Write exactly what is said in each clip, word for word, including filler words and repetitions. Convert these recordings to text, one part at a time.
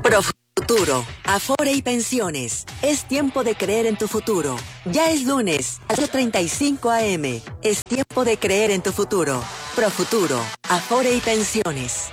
Profuturo, Afore y Pensiones. Es tiempo de creer en tu futuro. Ya es lunes, a las treinta y cinco a eme. Es tiempo de creer en tu futuro. Profuturo, Afore y Pensiones.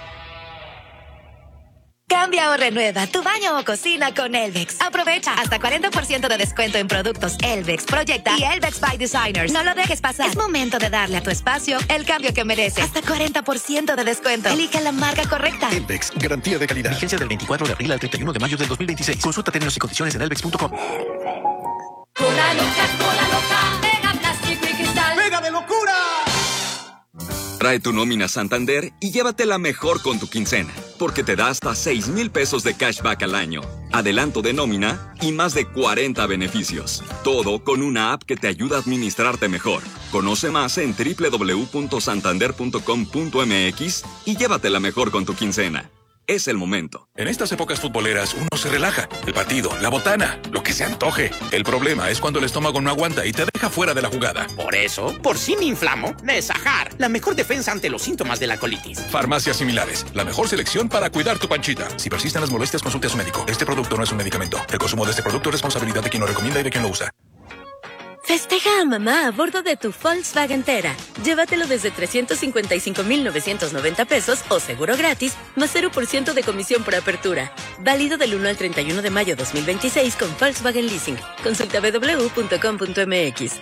Cambia o renueva tu baño o cocina con Elvex. Aprovecha hasta cuarenta por ciento de descuento en productos Elvex, Proyecta y Elvex by Designers. No lo dejes pasar. Es momento de darle a tu espacio el cambio que merece. Hasta cuarenta por ciento de descuento. Elige la marca correcta. Elvex, garantía de calidad. Vigencia del veinticuatro de abril al treinta y uno de mayo del dos mil veintiséis. Consulta términos y condiciones en elvex punto com. Cola loca, cola loca, pega plástico y cristal. ¡Pega de locura! Trae tu nómina Santander y llévatela mejor con tu quincena, porque te da hasta seis mil pesos de cashback al año, adelanto de nómina y más de cuarenta beneficios. Todo con una app que te ayuda a administrarte mejor. Conoce más en doble u doble u doble u punto santander punto com punto eme equis y llévatela mejor con tu quincena. Es el momento. En estas épocas futboleras uno se relaja. El partido, la botana, lo que se antoje. El problema es cuando el estómago no aguanta y te deja fuera de la jugada. Por eso, por si me inflamo, Nesajar, la mejor defensa ante los síntomas de la colitis. Farmacias similares, la mejor selección para cuidar tu panchita. Si persisten las molestias, consulte a su médico. Este producto no es un medicamento. El consumo de este producto es responsabilidad de quien lo recomienda y de quien lo usa. Festeja a mamá a bordo de tu Volkswagen Tera. Llévatelo desde trescientos cincuenta y cinco mil novecientos noventa pesos o seguro gratis, más cero por ciento de comisión por apertura. Válido del uno al treinta y uno de mayo dos mil veintiséis con Volkswagen Leasing. Consulta doble u doble u doble u punto com punto eme equis.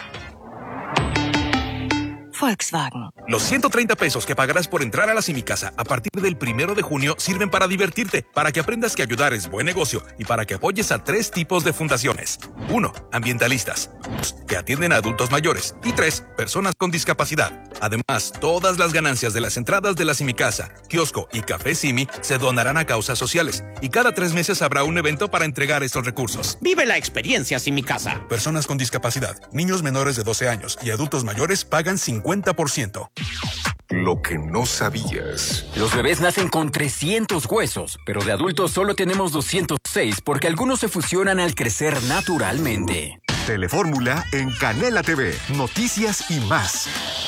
Volkswagen. Los ciento treinta pesos que pagarás por entrar a la Simicasa a partir del primero de junio sirven para divertirte, para que aprendas que ayudar es buen negocio y para que apoyes a tres tipos de fundaciones. Uno, ambientalistas. Dos, que atienden a adultos mayores. Y tres, personas con discapacidad. Además, todas las ganancias de las entradas de la Simicasa, kiosco y café Simi se donarán a causas sociales. Y cada tres meses habrá un evento para entregar estos recursos. Vive la experiencia Simicasa. Personas con discapacidad, niños menores de doce años y adultos mayores pagan cincuenta por ciento. Lo que no sabías. Los bebés nacen con trescientos huesos, pero de adultos solo tenemos doscientos seis porque algunos se fusionan al crecer naturalmente. Telefórmula en Canela T V. Noticias y más.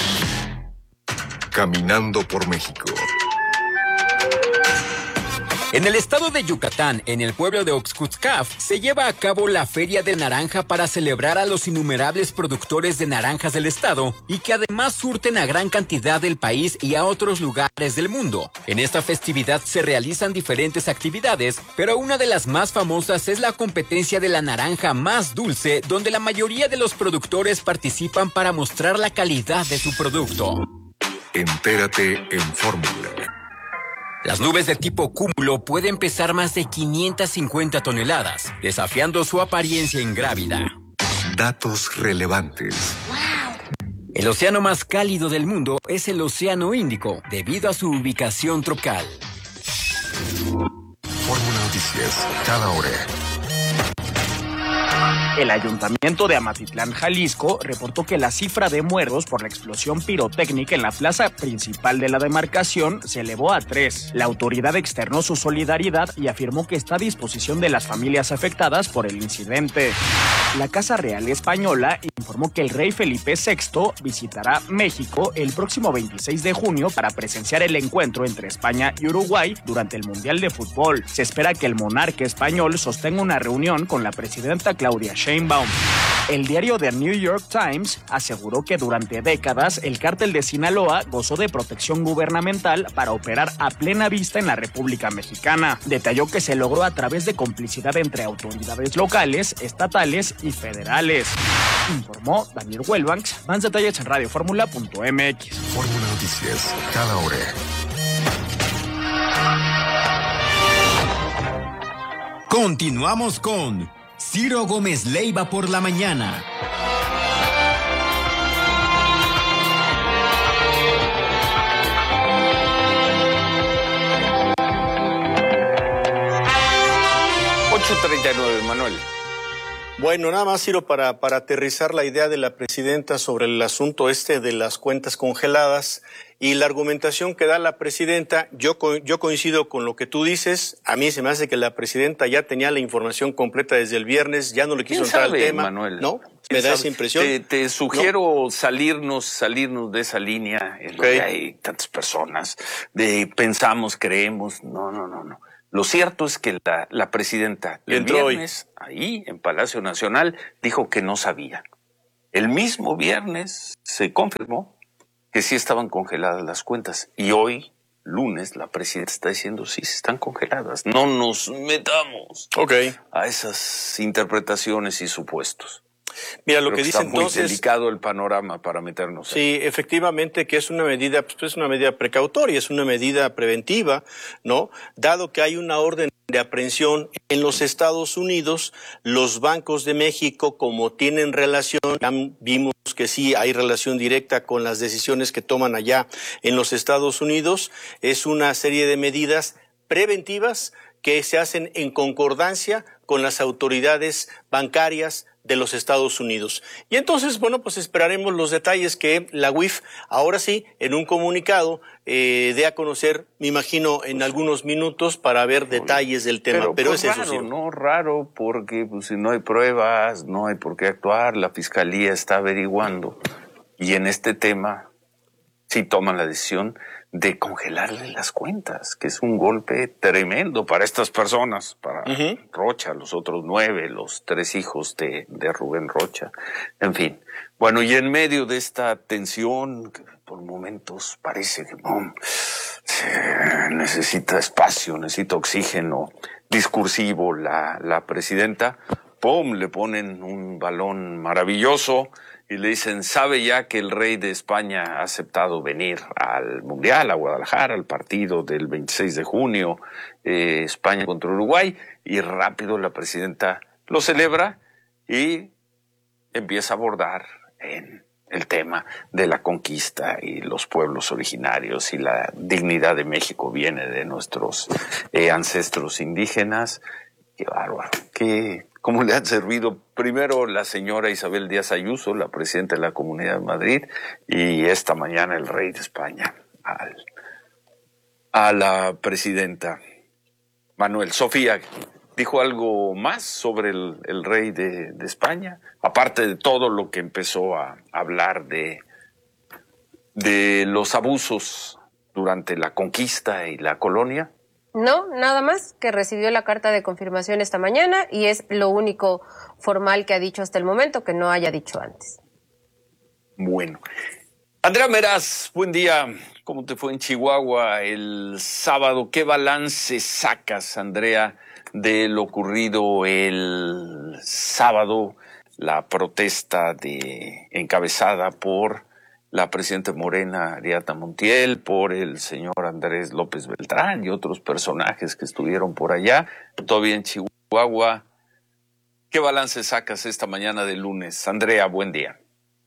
Caminando por México. En el estado de Yucatán, en el pueblo de Oxcutzcaf, se lleva a cabo la Feria de Naranja para celebrar a los innumerables productores de naranjas del estado y que además surten a gran cantidad del país y a otros lugares del mundo. En esta festividad se realizan diferentes actividades, pero una de las más famosas es la competencia de la naranja más dulce, donde la mayoría de los productores participan para mostrar la calidad de su producto. Entérate en Fórmula. Las nubes de tipo cúmulo pueden pesar más de quinientas cincuenta toneladas, desafiando su apariencia ingrávida. Datos relevantes. El océano más cálido del mundo es el Océano Índico, debido a su ubicación tropical. Fórmula Noticias, cada hora. El Ayuntamiento de Amatitlán, Jalisco, reportó que la cifra de muertos por la explosión pirotécnica en la plaza principal de la demarcación se elevó a tres. La autoridad externó su solidaridad y afirmó que está a disposición de las familias afectadas por el incidente. La Casa Real Española informó que el rey Felipe sexto visitará México el próximo veintiséis de junio para presenciar el encuentro entre España y Uruguay durante el Mundial de Fútbol. Se espera que el monarca español sostenga una reunión con la presidenta Claudia Sheinbaum. El diario The New York Times aseguró que durante décadas el cártel de Sinaloa gozó de protección gubernamental para operar a plena vista en la República Mexicana. Detalló que se logró a través de complicidad entre autoridades locales, estatales y federales. Informó Daniel Huelbanks. Más detalles en radio fórmula punto eme equis. Fórmula Noticias, cada hora. Continuamos con Ciro Gómez Leiva por la mañana. ocho treinta y nueve, Manuel. Bueno, nada más, Ciro, para, para aterrizar la idea de la presidenta sobre el asunto este de las cuentas congeladas Y la argumentación que da la presidenta, yo, yo coincido con lo que tú dices. A mí se me hace que la presidenta ya tenía la información completa desde el viernes, ya no le quiso entrar al tema. Manuel? ¿No? Me da esa impresión. Te, te sugiero ¿no? salirnos, salirnos de esa línea en okay. donde hay tantas personas, de pensamos, creemos. No, no, no, no. Lo cierto es que la, la presidenta el viernes, hoy. ahí en Palacio Nacional, dijo que no sabía. El mismo viernes se confirmó que sí estaban congeladas las cuentas. Y hoy, lunes, la presidenta está diciendo sí, están congeladas. No nos metamos okay. a esas interpretaciones y supuestos. Mira, lo Creo que, que dice está entonces... muy delicado el panorama para meternos. Sí, ahí. efectivamente que es una medida, pues es una medida precautoria, es una medida preventiva, ¿no? Dado que hay una orden de aprehensión en los Estados Unidos, los bancos de México, como tienen relación, ya vimos que sí hay relación directa con las decisiones que toman allá en los Estados Unidos, es una serie de medidas preventivas que se hacen en concordancia con las autoridades bancarias de los Estados Unidos. Y entonces, bueno, pues esperaremos los detalles que la U I F, ahora sí, en un comunicado, eh, dé a conocer, me imagino, en algunos minutos para ver detalles del tema. Pero, Pero pues, es raro, eso, sí. ¿no? Raro, porque pues, si no hay pruebas, no hay por qué actuar, la Fiscalía está averiguando. Y en este tema, sí toman la decisión de congelarle las cuentas, que es un golpe tremendo para estas personas, para uh-huh. Rocha, los otros nueve, los tres hijos de, de Rubén Rocha, en fin. Bueno, y en medio de esta tensión, que por momentos parece que boom, necesita espacio, necesita oxígeno discursivo la, la presidenta, ¡pum!, le ponen un balón maravilloso, y le dicen, ¿sabe ya que el rey de España ha aceptado venir al Mundial, a Guadalajara, al partido del veintiséis de junio, eh, España contra Uruguay? Y rápido la presidenta lo celebra y empieza a abordar en el tema de la conquista y los pueblos originarios y la dignidad de México viene de nuestros eh, ancestros indígenas. Qué bárbaro, qué... ¿Cómo le han servido primero la señora Isabel Díaz Ayuso, la presidenta de la Comunidad de Madrid, y esta mañana el rey de España al, a la presidenta Manuel? Sofía, ¿dijo algo más sobre el, el rey de, de España? Aparte de todo lo que empezó a hablar de, de los abusos durante la conquista y la colonia. No, nada más, que recibió la carta de confirmación esta mañana y es lo único formal que ha dicho hasta el momento, que no haya dicho antes. Bueno. Andrea Meraz, buen día. ¿Cómo te fue en Chihuahua el sábado? ¿Qué balance sacas, Andrea, de lo ocurrido el sábado? La protesta de encabezada por la presidenta Morena, Ariadna Montiel, por el señor Andrés López Beltrán y otros personajes que estuvieron por allá, todavía en Chihuahua. ¿Qué balance sacas esta mañana de lunes? Andrea, buen día.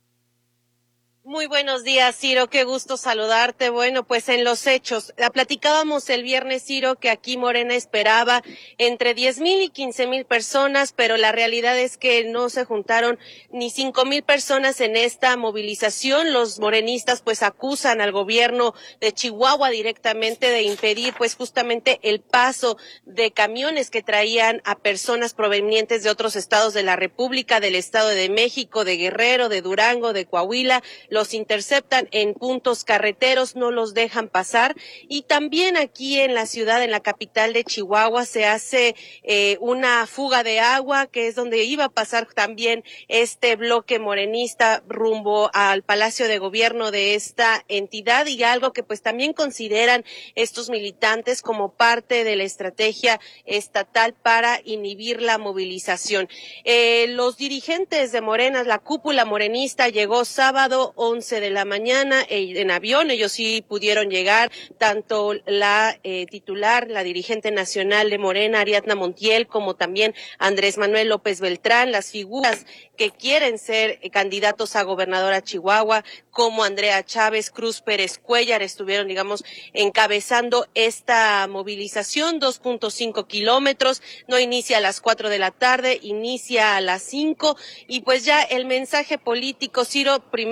Muy buenos días, Ciro, qué gusto saludarte. Bueno, pues en los hechos, la platicábamos el viernes, Ciro, que aquí Morena esperaba entre diez mil y quince mil personas, pero la realidad es que no se juntaron ni cinco mil personas en esta movilización. Los morenistas pues acusan al gobierno de Chihuahua directamente de impedir pues justamente el paso de camiones que traían a personas provenientes de otros estados de la República, del Estado de México, de Guerrero, de Durango, de Coahuila. Los interceptan en puntos carreteros, no los dejan pasar. Y también aquí en la ciudad, en la capital de Chihuahua, se hace eh, una fuga de agua, que es donde iba a pasar también este bloque morenista rumbo al Palacio de Gobierno de esta entidad, y algo que pues también consideran estos militantes como parte de la estrategia estatal para inhibir la movilización. Eh, los dirigentes de Morena, la cúpula morenista, llegó sábado once de la mañana en avión. Ellos sí pudieron llegar, tanto la eh, titular, la dirigente nacional de Morena, Ariadna Montiel, como también Andrés Manuel López Beltrán, las figuras que quieren ser eh, candidatos a gobernadora Chihuahua, como Andrea Chávez, Cruz Pérez Cuellar, estuvieron, digamos, encabezando esta movilización, dos punto cinco kilómetros, no inicia a las cuatro de la tarde, inicia a las cinco, y pues ya el mensaje político, Ciro, primero decir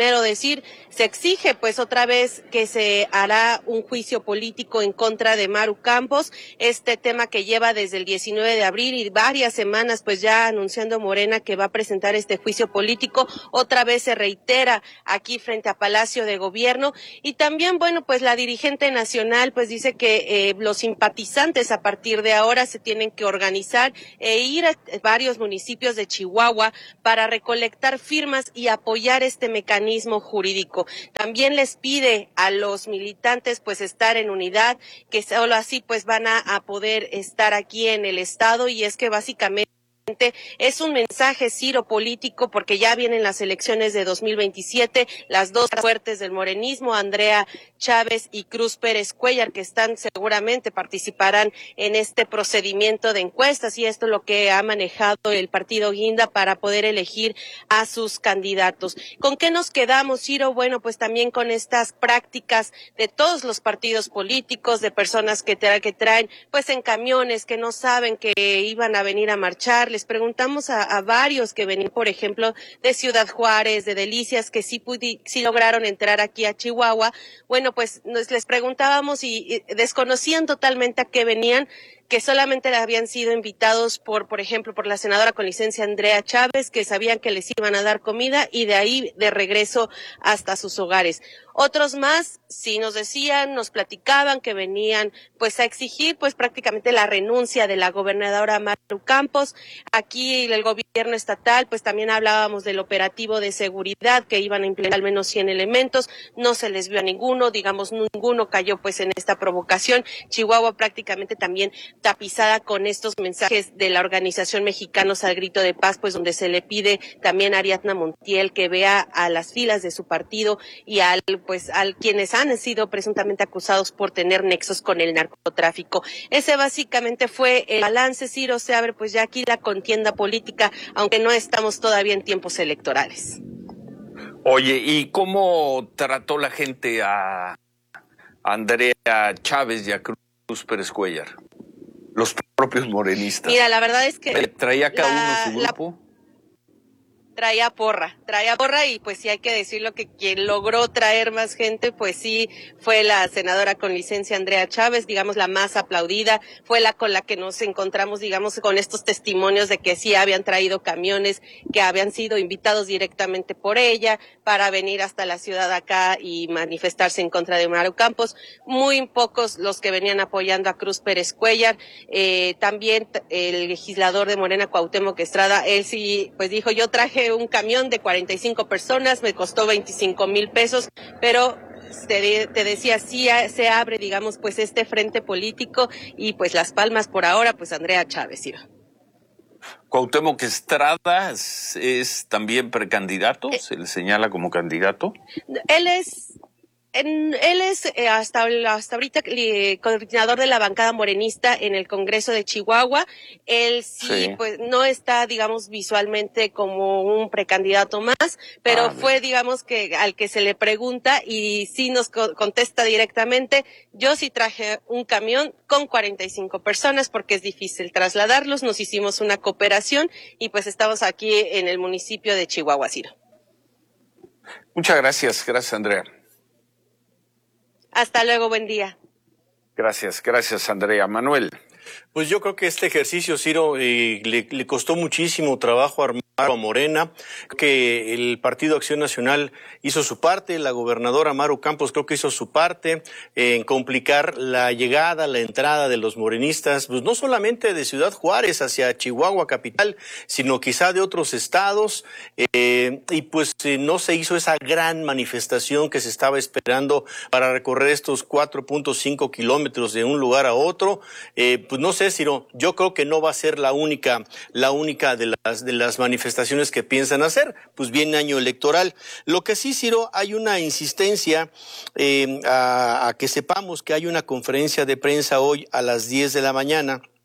decir, se exige pues otra vez que se hará un juicio político en contra de Maru Campos, este tema que lleva desde el diecinueve de abril y varias semanas pues ya anunciando Morena que va a presentar este juicio político, otra vez se reitera aquí frente a Palacio de Gobierno. Y también, bueno, pues la dirigente nacional pues dice que eh, los simpatizantes a partir de ahora se tienen que organizar e ir a varios municipios de Chihuahua para recolectar firmas y apoyar este mecanismo jurídico. También les pide a los militantes pues estar en unidad, que solo así pues van a, a poder estar aquí en el estado, y es que básicamente es un mensaje, Ciro, político, porque ya vienen las elecciones de dos mil veintisiete, las dos fuertes del morenismo, Andrea Chávez y Cruz Pérez Cuéllar, que están seguramente participarán en este procedimiento de encuestas, y esto es lo que ha manejado el partido Guinda para poder elegir a sus candidatos. ¿Con qué nos quedamos, Ciro? Bueno, pues también con estas prácticas de todos los partidos políticos, de personas que, tra que traen pues en camiones, que no saben que iban a venir a marchar. Les preguntamos a, a varios que venían, por ejemplo, de Ciudad Juárez, de Delicias, que sí, pudi sí lograron entrar aquí a Chihuahua. Bueno, pues nos les preguntábamos y, y desconocían totalmente a qué venían, que solamente habían sido invitados por, por ejemplo, por la senadora con licencia Andrea Chávez, que sabían que les iban a dar comida y de ahí de regreso hasta sus hogares. Otros más, sí nos decían, nos platicaban que venían pues a exigir pues prácticamente la renuncia de la gobernadora Maru Campos. Aquí el gobierno estatal pues también hablábamos del operativo de seguridad que iban a implementar al menos cien elementos, no se les vio a ninguno, digamos ninguno cayó pues en esta provocación. Chihuahua prácticamente también tapizada con estos mensajes de la organización Mexicanos al Grito de Paz, pues donde se le pide también a Ariadna Montiel que vea a las filas de su partido y al pues a quienes han sido presuntamente acusados por tener nexos con el narcotráfico. Ese básicamente fue el balance, Ciro. Se abre pues ya aquí la contienda política, aunque no estamos todavía en tiempos electorales. Oye, ¿y cómo trató la gente a Andrea Chávez y a Cruz Pérez Cuéllar? Los propios morenistas. Mira, la verdad es que ¿traía cada la, uno su grupo? La... Traía porra, traía porra y pues sí hay que decirlo que quien logró traer más gente pues sí fue la senadora con licencia Andrea Chávez, digamos la más aplaudida, fue la con la que nos encontramos digamos con estos testimonios de que sí habían traído camiones que habían sido invitados directamente por ella para venir hasta la ciudad acá y manifestarse en contra de Maru Campos. Muy pocos los que venían apoyando a Cruz Pérez Cuéllar, eh, también el legislador de Morena Cuauhtémoc Estrada, él sí pues dijo yo traje un camión de cuarenta y cinco personas, me costó veinticinco mil pesos, pero te, te decía, sí se abre, digamos, pues este frente político y pues las palmas por ahora, pues Andrea Chávez, Ciro. Cuauhtémoc Estrada es, es también precandidato, eh, se le señala como candidato. Él es... En, él es eh, hasta, hasta ahorita eh, coordinador de la bancada morenista en el Congreso de Chihuahua. Él sí, sí, pues no está, digamos, visualmente como un precandidato más, pero ah, fue, digamos, que al que se le pregunta y sí nos co contesta directamente, yo sí traje un camión con cuarenta y cinco personas porque es difícil trasladarlos, nos hicimos una cooperación y pues estamos aquí en el municipio de Chihuahua, Ciro. Muchas gracias, gracias Andrea. Hasta luego, buen día. Gracias, gracias Andrea. Manuel. Pues yo creo que este ejercicio, Ciro, eh, le, le costó muchísimo trabajo armar a Morena, que el Partido Acción Nacional hizo su parte, la gobernadora Maru Campos creo que hizo su parte en complicar la llegada, la entrada de los morenistas, pues no solamente de Ciudad Juárez hacia Chihuahua capital, sino quizá de otros estados, eh, y pues eh, no se hizo esa gran manifestación que se estaba esperando para recorrer estos cuatro punto cinco kilómetros de un lugar a otro. Eh, pues no sé, Ciro, yo creo que no va a ser la única, la única de las, de las manifestaciones que piensan hacer, pues viene año electoral. Lo que sí, Ciro, hay una insistencia eh, a, a que sepamos que hay una conferencia de prensa hoy a las diez de la mañana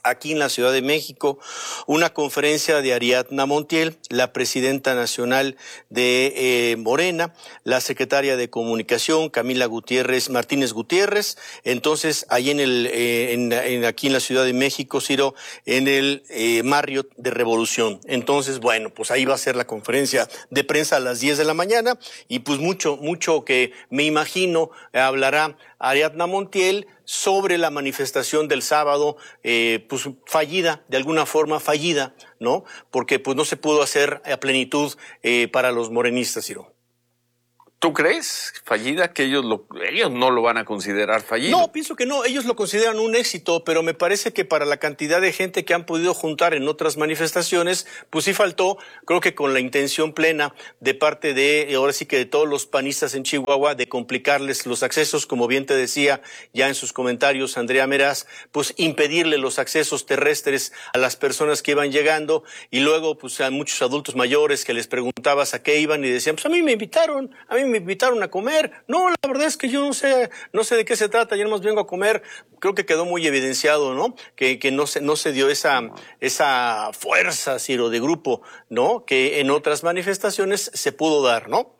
aquí en la Ciudad de México, una conferencia de Ariadna Montiel, la presidenta nacional de eh, Morena, la secretaria de Comunicación, Camila Gutiérrez, Martínez Gutiérrez. Entonces, ahí en el, eh, en, en, aquí en la Ciudad de México, Ciro, en el eh, Marriott de Revolución. Entonces, bueno, pues ahí va a ser la conferencia de prensa a las diez de la mañana y pues mucho, mucho que me imagino hablará Ariadna Montiel sobre la manifestación del sábado, eh, pues fallida, de alguna forma fallida, ¿no? Porque pues no se pudo hacer a plenitud eh, para los morenistas, Ciro. ¿Tú crees fallida? Que ellos lo, ellos no lo van a considerar fallido. No, pienso que no. Ellos lo consideran un éxito, pero me parece que para la cantidad de gente que han podido juntar en otras manifestaciones, pues sí faltó, creo que con la intención plena de parte de, ahora sí que de todos los panistas en Chihuahua, de complicarles los accesos, como bien te decía ya en sus comentarios Andrea Meraz, pues impedirle los accesos terrestres a las personas que iban llegando y luego pues a muchos adultos mayores que les preguntabas a qué iban y decían, pues a mí me invitaron, a mí me me invitaron a comer. No, la verdad es que yo no sé, no sé de qué se trata, yo nomás vengo a comer. Creo que quedó muy evidenciado, ¿no? Que, que no se, no se dio esa, esa fuerza, Ciro, de grupo, ¿no? Que en otras manifestaciones se pudo dar, ¿no?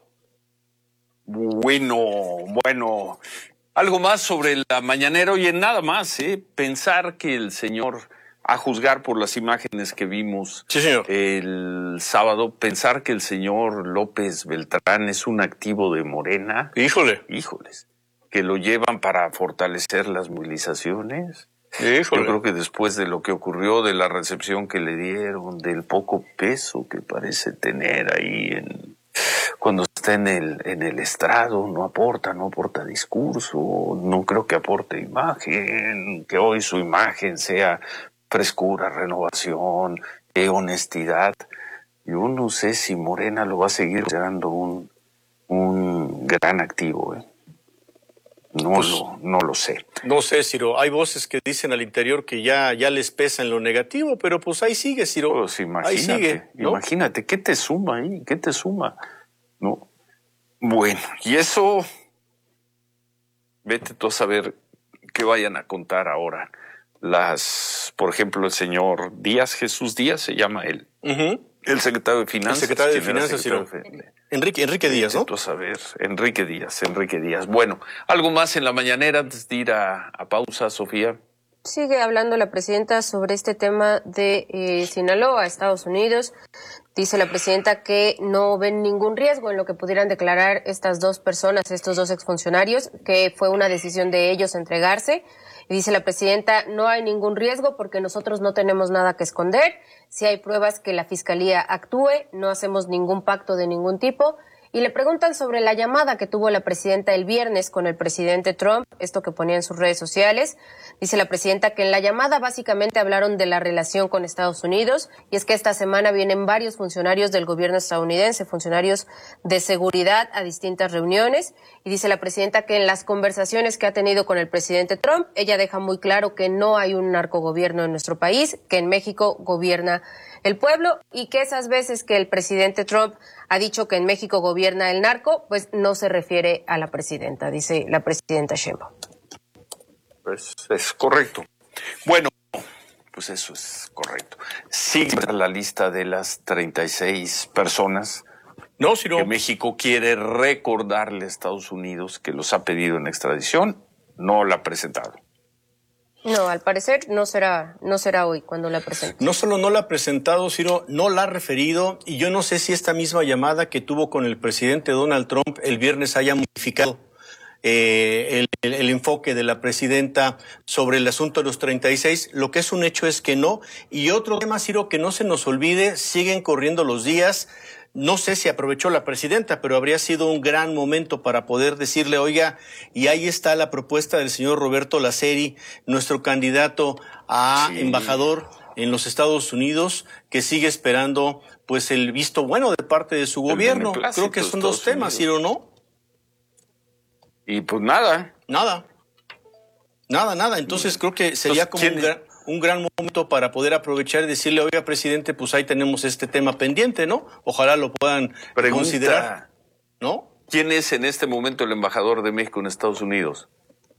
Bueno, bueno. Algo más sobre la mañanera. Oye, nada más, ¿eh? Pensar que el señor, a juzgar por las imágenes que vimos sí, señor. el sábado, pensar que el señor López Beltrán es un activo de Morena. Híjole. Híjoles. Que lo llevan para fortalecer las movilizaciones. Híjole. Yo creo que después de lo que ocurrió, de la recepción que le dieron, del poco peso que parece tener ahí en... cuando está en el, en el estrado, no aporta, no aporta discurso, no creo que aporte imagen, que hoy su imagen sea frescura, renovación, eh, honestidad. Yo no sé si Morena lo va a seguir dando un, un gran activo, ¿eh? No, pues, lo, no lo sé. No sé, Ciro. Hay voces que dicen al interior que ya, ya les pesa en lo negativo, pero pues ahí sigue, Ciro. Pues imagínate, ahí sigue, ¿no? Imagínate, ¿qué te suma ahí? ¿Qué te suma? No. Bueno, y eso, vete tú a saber qué vayan a contar ahora. Las, por ejemplo, el señor Díaz, Jesús Díaz se llama él. Uh-huh. El secretario de Finanzas. El secretario de Finanzas, Ciro. Enrique, Enrique Díaz, ¿no? Vete tú a saber, Enrique Díaz, Enrique Díaz. Bueno, algo más en la mañanera antes de ir a, a pausa, Sofía. Sigue hablando la presidenta sobre este tema de eh, Sinaloa, Estados Unidos. Dice la presidenta que no ven ningún riesgo en lo que pudieran declarar estas dos personas, estos dos exfuncionarios, que fue una decisión de ellos entregarse. Y dice la presidenta, no hay ningún riesgo porque nosotros no tenemos nada que esconder. Si hay pruebas que la Fiscalía actúe, no hacemos ningún pacto de ningún tipo. Y le preguntan sobre la llamada que tuvo la presidenta el viernes con el presidente Trump, esto que ponía en sus redes sociales. Dice la presidenta que en la llamada básicamente hablaron de la relación con Estados Unidos, y es que esta semana vienen varios funcionarios del gobierno estadounidense, funcionarios de seguridad, a distintas reuniones. Y dice la presidenta que en las conversaciones que ha tenido con el presidente Trump, ella deja muy claro que no hay un narcogobierno en nuestro país, que en México gobierna el pueblo, y que esas veces que el presidente Trump ha dicho que en México gobierna el narco, pues no se refiere a la presidenta, dice la presidenta Sheinbaum. Pues es correcto. Bueno, pues eso es correcto. Sigue la lista de las treinta y seis personas no, si no. que México quiere recordarle a Estados Unidos que los ha pedido en extradición, no la ha presentado. No, al parecer no será, no será hoy cuando la presente. No solo no la ha presentado, sino no la ha referido, y yo no sé si esta misma llamada que tuvo con el presidente Donald Trump el viernes haya modificado eh, el, el, el enfoque de la presidenta sobre el asunto de los treinta y seis. Lo que es un hecho es que no. Y otro tema, Ciro, que no se nos olvide, siguen corriendo los días. No sé si aprovechó la presidenta, pero habría sido un gran momento para poder decirle, oiga, y ahí está la propuesta del señor Roberto Laceri, nuestro candidato a sí. embajador en los Estados Unidos, que sigue esperando pues el visto bueno de parte de su gobierno. Creo que son dos temas, ¿sí o no? Y pues nada. Nada. Nada, nada. Entonces creo que sería como un gran... un gran momento para poder aprovechar y decirle, oiga, presidente, pues ahí tenemos este tema pendiente, ¿no? Ojalá lo puedan Pregunta, considerar, ¿no? ¿Quién es en este momento el embajador de México en Estados Unidos?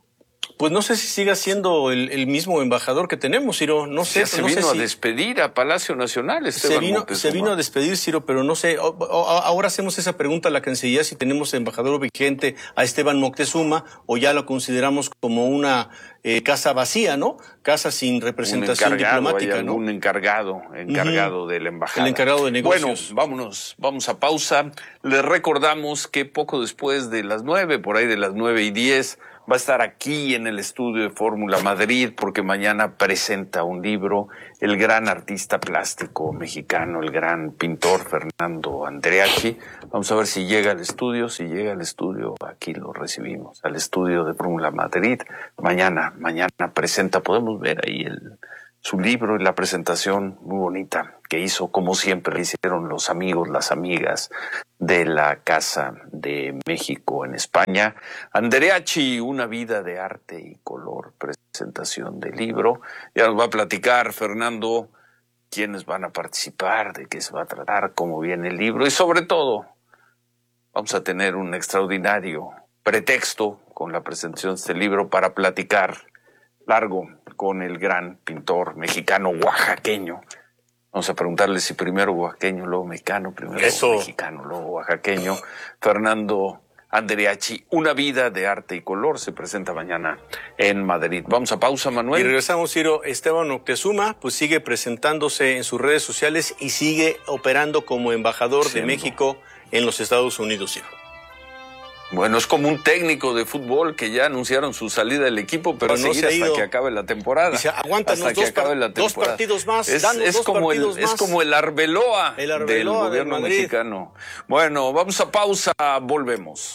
Pues no sé si siga siendo el, el mismo embajador que tenemos, Ciro. No sé. Ya se no vino sé a si... despedir a Palacio Nacional, Esteban Se vino, Moctezuma. se vino a despedir, Ciro, pero no sé. O, o, ahora hacemos esa pregunta a la Cancillería si tenemos embajador vigente a Esteban Moctezuma o ya lo consideramos como una eh, casa vacía, ¿no? Casa sin representación un encargado, diplomática, hay ¿no? Un encargado, encargado uh-huh. de la embajada. El encargado de negocios. Bueno, vámonos, vamos a pausa. Les recordamos que poco después de las nueve, por ahí de las nueve y diez, va a estar aquí en el estudio de Fórmula Madrid porque mañana presenta un libro el gran artista plástico mexicano, el gran pintor Fernando Andreachi. Vamos a ver si llega al estudio. Si llega al estudio, aquí lo recibimos, al estudio de Fórmula Madrid. Mañana, mañana presenta, podemos ver ahí el, su libro y la presentación muy bonita que hizo, como siempre hicieron los amigos, las amigas de la Casa de México en España. Andreachi, una vida de arte y color, presentación del libro. Ya nos va a platicar Fernando quiénes van a participar, de qué se va a tratar, cómo viene el libro y sobre todo vamos a tener un extraordinario pretexto con la presentación de este libro para platicar largo con el gran pintor mexicano oaxaqueño. Vamos a preguntarle si primero oaxaqueño, luego mexicano, primero Eso. mexicano, luego oaxaqueño. Fernando Andreachi, una vida de arte y color, se presenta mañana en Madrid. Vamos a pausa, Manuel. Y regresamos, Ciro. Esteban Moctezuma pues sigue presentándose en sus redes sociales y sigue operando como embajador sí, de México en los Estados Unidos, Ciro. Bueno, es como un técnico de fútbol que ya anunciaron su salida del equipo, pero no se ha ido hasta que acabe la temporada. Dice, aguántanos hasta que dos, acabe la temporada. Dos partidos más, es, danos es dos como partidos el, más. Es como el Arbeloa, el Arbeloa del gobierno de mexicano. Bueno, vamos a pausa, volvemos.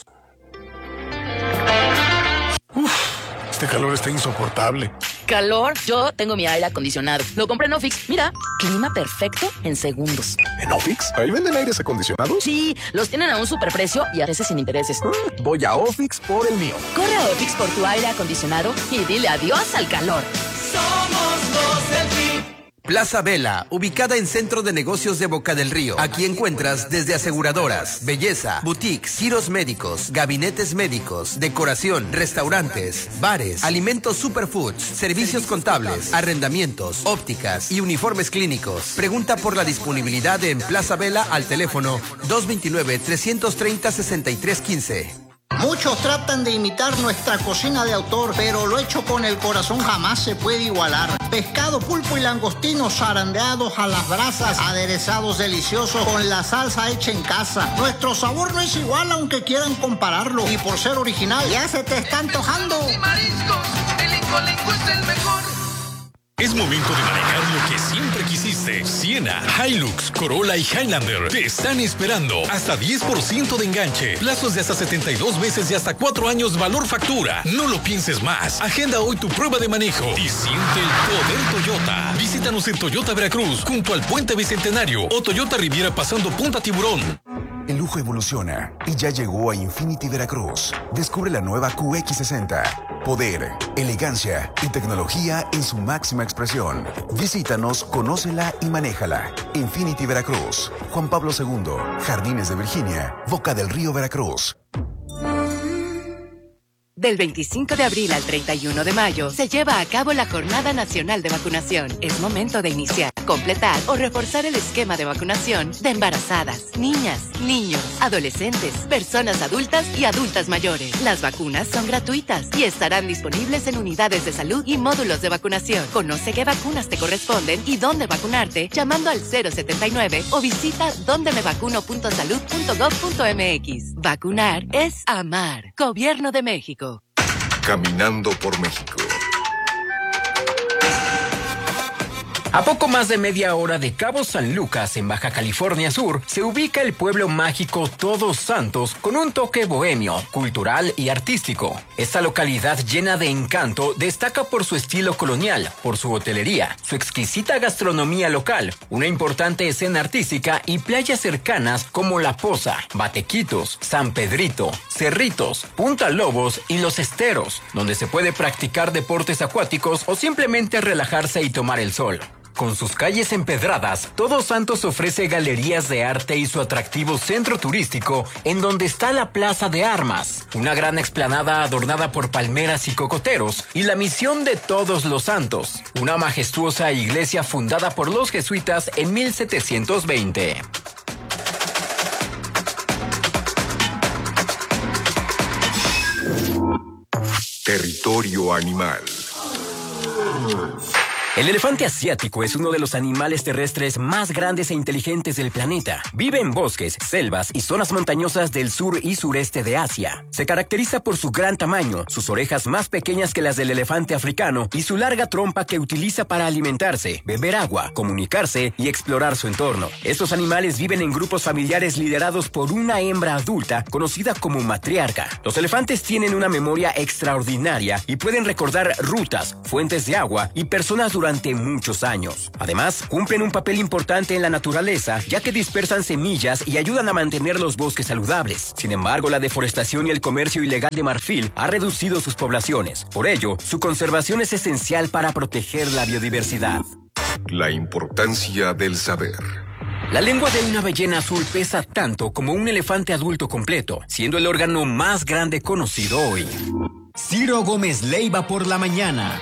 Uf, este calor está insoportable. ¿Calor? Yo tengo mi aire acondicionado. Lo compré en Ofix. Mira, clima perfecto en segundos. ¿En Ofix? ¿Ahí venden aires acondicionados? Sí, los tienen a un superprecio y a veces sin intereses. Mm, voy a Ofix por el mío. Corre a Ofix por tu aire acondicionado y dile adiós al calor. Somos los del P I B. Plaza Vela, ubicada en Centro de Negocios de Boca del Río. Aquí encuentras desde aseguradoras, belleza, boutiques, giros médicos, gabinetes médicos, decoración, restaurantes, bares, alimentos superfoods, servicios contables, arrendamientos, ópticas y uniformes clínicos. Pregunta por la disponibilidad en Plaza Vela al teléfono dos dos nueve, tres tres cero, seis tres uno cinco. Muchos tratan de imitar nuestra cocina de autor, pero lo hecho con el corazón jamás se puede igualar. Pescado, pulpo y langostinos zarandeados a las brasas, aderezados deliciosos con la salsa hecha en casa. Nuestro sabor no es igual aunque quieran compararlo, y por ser original ya se te está antojando. Y mariscos, el Incolenco es el mejor. Es momento de manejar lo que siempre quisiste. Siena, Hilux, Corolla y Highlander te están esperando. Hasta diez por ciento de enganche. Plazos de hasta setenta y dos meses y hasta cuatro años valor factura. No lo pienses más. Agenda hoy tu prueba de manejo y siente el poder Toyota. Visítanos en Toyota Veracruz, junto al Puente Bicentenario, o Toyota Riviera pasando Punta Tiburón. El lujo evoluciona y ya llegó a Infinity Veracruz. Descubre la nueva Q X sesenta. Poder, elegancia y tecnología en su máxima expresión. Visítanos, conócela y manéjala. Infinity Veracruz. Juan Pablo segundo, Jardines de Virginia, Boca del Río, Veracruz. Del veinticinco de abril al treinta y uno de mayo se lleva a cabo la Jornada Nacional de Vacunación. Es momento de iniciar, completar o reforzar el esquema de vacunación de embarazadas, niñas, niños, adolescentes, personas adultas y adultas mayores. Las vacunas son gratuitas y estarán disponibles en unidades de salud y módulos de vacunación. Conoce qué vacunas te corresponden y dónde vacunarte llamando al cero setenta y nueve o visita donde me vacuno punto salud punto gov punto mx. Vacunar es amar. Gobierno de México. Caminando por México. A poco más de media hora de Cabo San Lucas, en Baja California Sur, se ubica el pueblo mágico Todos Santos con un toque bohemio, cultural y artístico. Esta localidad llena de encanto destaca por su estilo colonial, por su hotelería, su exquisita gastronomía local, una importante escena artística y playas cercanas como La Poza, Batequitos, San Pedrito, Cerritos, Punta Lobos y Los Esteros, donde se puede practicar deportes acuáticos o simplemente relajarse y tomar el sol. Con sus calles empedradas, Todos Santos ofrece galerías de arte y su atractivo centro turístico, en donde está la Plaza de Armas, una gran explanada adornada por palmeras y cocoteros, y la Misión de Todos los Santos, una majestuosa iglesia fundada por los jesuitas en mil setecientos veinte. Territorio animal. El elefante asiático es uno de los animales terrestres más grandes e inteligentes del planeta. Vive en bosques, selvas y zonas montañosas del sur y sureste de Asia. Se caracteriza por su gran tamaño, sus orejas más pequeñas que las del elefante africano y su larga trompa que utiliza para alimentarse, beber agua, comunicarse y explorar su entorno. Estos animales viven en grupos familiares liderados por una hembra adulta conocida como matriarca. Los elefantes tienen una memoria extraordinaria y pueden recordar rutas, fuentes de agua y personas durante durante muchos años. Además, cumplen un papel importante en la naturaleza, ya que dispersan semillas y ayudan a mantener los bosques saludables. Sin embargo, la deforestación y el comercio ilegal de marfil ha reducido sus poblaciones. Por ello, su conservación es esencial para proteger la biodiversidad. La importancia del saber. La lengua de una ballena azul pesa tanto como un elefante adulto completo, siendo el órgano más grande conocido hoy. Ciro Gómez Leiva por la mañana.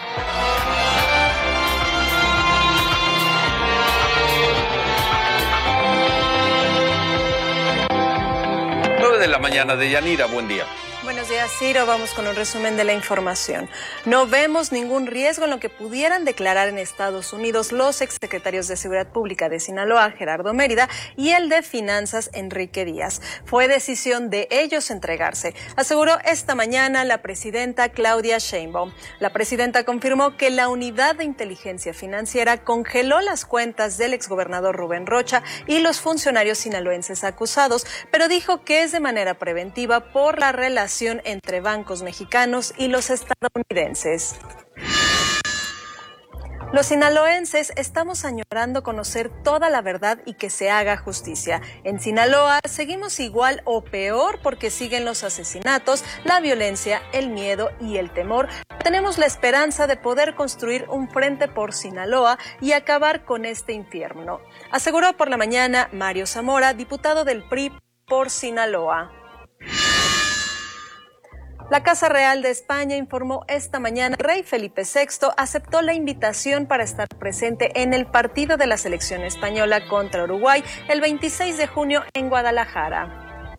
De la mañana de Yanira, buen día. Buenos días, Ciro. Vamos con un resumen de la información. No vemos ningún riesgo en lo que pudieran declarar en Estados Unidos los exsecretarios de Seguridad Pública de Sinaloa, Gerardo Mérida, y el de Finanzas, Enrique Díaz. Fue decisión de ellos entregarse, aseguró esta mañana la presidenta Claudia Sheinbaum. La presidenta confirmó que la Unidad de Inteligencia Financiera congeló las cuentas del exgobernador Rubén Rocha y los funcionarios sinaloenses acusados, pero dijo que es de manera preventiva por la relación entre bancos mexicanos y los estadounidenses. Los sinaloenses estamos añorando conocer toda la verdad y que se haga justicia. En Sinaloa seguimos igual o peor porque siguen los asesinatos, la violencia, el miedo y el temor. Tenemos la esperanza de poder construir un frente por Sinaloa y acabar con este infierno, aseguró por la mañana Mario Zamora, diputado del P R I por Sinaloa. La Casa Real de España informó esta mañana que el rey Felipe sexto aceptó la invitación para estar presente en el partido de la selección española contra Uruguay el veintiséis de junio en Guadalajara.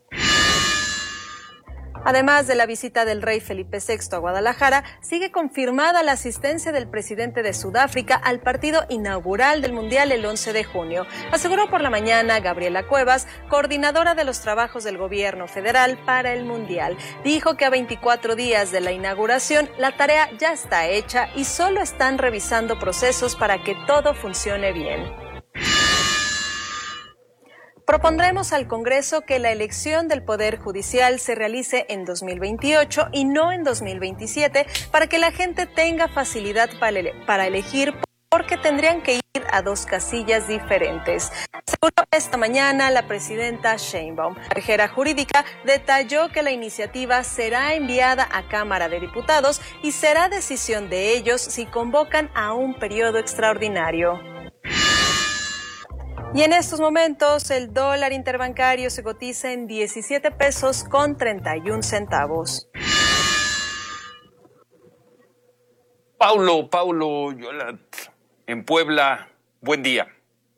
Además de la visita del rey Felipe sexto a Guadalajara, sigue confirmada la asistencia del presidente de Sudáfrica al partido inaugural del Mundial el once de junio. Aseguró por la mañana Gabriela Cuevas, coordinadora de los trabajos del gobierno federal para el Mundial. Dijo que a veinticuatro días de la inauguración, la tarea ya está hecha y solo están revisando procesos para que todo funcione bien. Propondremos al Congreso que la elección del Poder Judicial se realice en dos mil veintiocho y no en dos mil veintisiete para que la gente tenga facilidad para, ele- para elegir porque tendrían que ir a dos casillas diferentes. Aseguró esta mañana la presidenta Sheinbaum. La consejera jurídica detalló que la iniciativa será enviada a Cámara de Diputados y será decisión de ellos si convocan a un periodo extraordinario. Y en estos momentos el dólar interbancario se cotiza en diecisiete pesos con treinta y un centavos. Paulo, Paulo Yolat, en Puebla, buen día.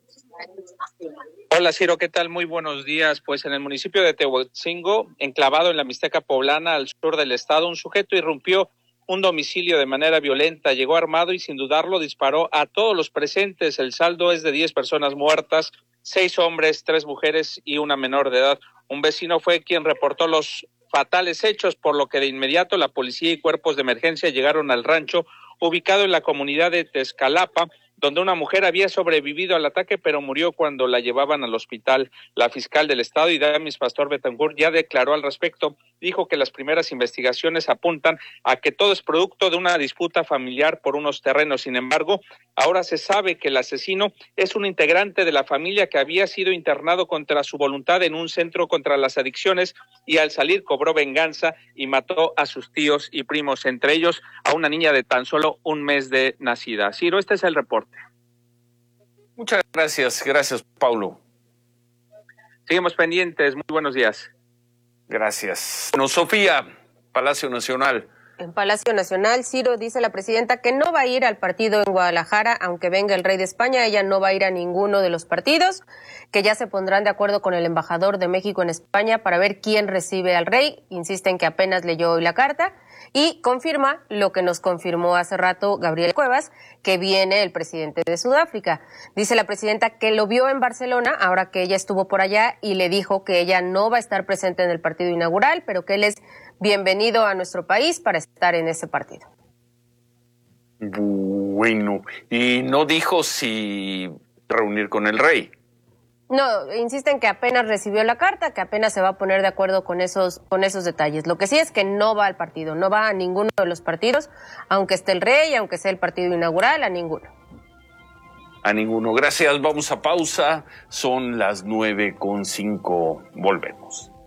Hola Ciro, ¿qué tal? Muy buenos días. Pues en el municipio de Tehuantzingo, enclavado en la Mixteca Poblana al sur del estado, un sujeto irrumpió un domicilio de manera violenta, llegó armado y sin dudarlo disparó a todos los presentes. El saldo es de diez personas muertas, seis hombres, tres mujeres y una menor de edad. Un vecino fue quien reportó los fatales hechos, por lo que de inmediato la policía y cuerpos de emergencia llegaron al rancho ubicado en la comunidad de Tezcalapa, donde una mujer había sobrevivido al ataque, pero murió cuando la llevaban al hospital. La fiscal del estado, Idamis Pastor Betancourt, ya declaró al respecto. Dijo que las primeras investigaciones apuntan a que todo es producto de una disputa familiar por unos terrenos. Sin embargo, ahora se sabe que el asesino es un integrante de la familia que había sido internado contra su voluntad en un centro contra las adicciones y al salir cobró venganza y mató a sus tíos y primos, entre ellos a una niña de tan solo un mes de nacida. Ciro, este es el reporte. Muchas gracias, gracias, Paulo. Seguimos pendientes, muy buenos días. Gracias. Bueno, Sofía, Palacio Nacional. En Palacio Nacional, Ciro, dice la presidenta que no va a ir al partido en Guadalajara, aunque venga el rey de España, ella no va a ir a ninguno de los partidos, que ya se pondrán de acuerdo con el embajador de México en España para ver quién recibe al rey. Insisten que apenas leyó hoy la carta y confirma lo que nos confirmó hace rato Gabriel Cuevas, que viene el presidente de Sudáfrica. Dice la presidenta que lo vio en Barcelona, ahora que ella estuvo por allá, y le dijo que ella no va a estar presente en el partido inaugural, pero que él es bienvenido a nuestro país para estar en ese partido. Bueno, y no dijo si reunir con el rey. No, insisten que apenas recibió la carta, que apenas se va a poner de acuerdo con esos, con esos detalles. Lo que sí es que no va al partido, no va a ninguno de los partidos, aunque esté el rey, aunque sea el partido inaugural, a ninguno. A ninguno. Gracias, vamos a pausa. Son las nueve con cinco. Volvemos.